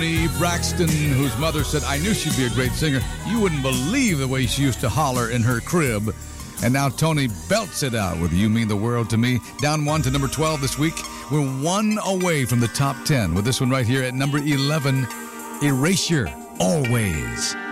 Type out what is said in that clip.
Toni Braxton, whose mother said, I knew she'd be a great singer. You wouldn't believe the way she used to holler in her crib. And now Toni belts it out with You Mean the World to Me. Down 1 to number 12 this week. We're 1 away from the top 10 with this one right here at number 11, Erasure, Always.